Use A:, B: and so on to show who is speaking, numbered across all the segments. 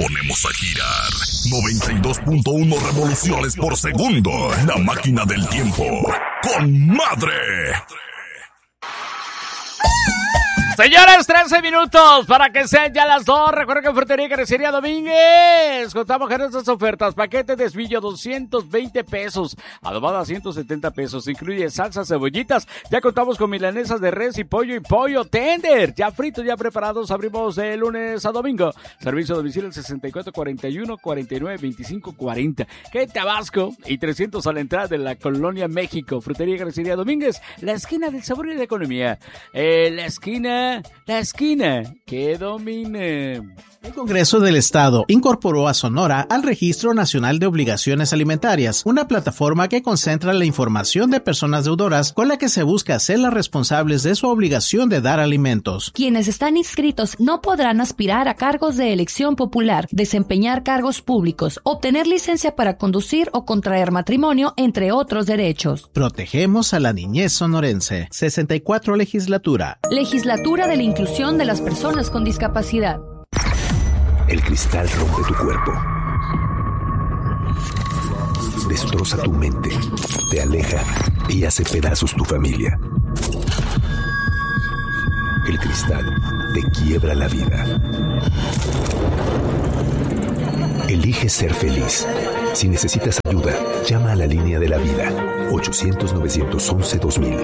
A: ponemos a girar. 92.1 revoluciones por segundo. La máquina del tiempo. ¡Con madre!
B: Señores, 13 minutos para que sean ya las 2. Recuerden que en Frutería y Carnicería Domínguez contamos con estas ofertas. Paquete de esbillo 220 pesos, adobada 170 pesos. Incluye salsas, cebollitas. Ya contamos con milanesas de res y pollo tender. Ya fritos, ya preparados. Abrimos de lunes a domingo. Servicio a domicilio el 6441-492540. Que Tabasco y 300 a la entrada de la Colonia México. Frutería y Carnicería Domínguez, la esquina del sabor y la economía. La esquina que domine.
C: El Congreso del Estado incorporó a Sonora al Registro Nacional de Obligaciones Alimentarias, una plataforma que concentra la información de personas deudoras con la que se busca hacerlas responsables de su obligación de dar alimentos.
D: Quienes están inscritos no podrán aspirar a cargos de elección popular, desempeñar cargos públicos, obtener licencia para conducir o contraer matrimonio, entre otros derechos.
C: Protegemos a la niñez sonorense. 64 Legislatura.
D: Legislatura de la Inclusión de las Personas con Discapacidad.
E: El cristal rompe tu cuerpo, destroza tu mente, te aleja y hace pedazos tu familia. El cristal te quiebra la vida. Elige ser feliz. Si necesitas ayuda, llama a la línea de la vida. 800-911-2000.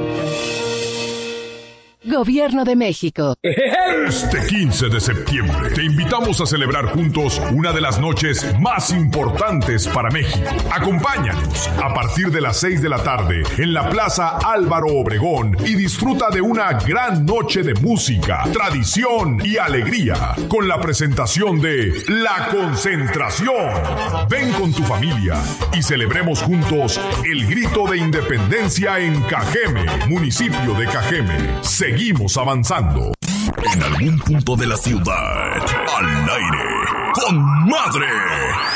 D: Gobierno de México.
A: Este 15 de septiembre te invitamos a celebrar juntos una de las noches más importantes para México. Acompáñanos a partir de las 6 de la tarde en la Plaza Álvaro Obregón y disfruta de una gran noche de música, tradición y alegría con la presentación de La Concentración. Ven con tu familia y celebremos juntos el grito de independencia en Cajeme, municipio de Cajeme. Seguimos avanzando. En algún punto de la ciudad, al aire, con madre.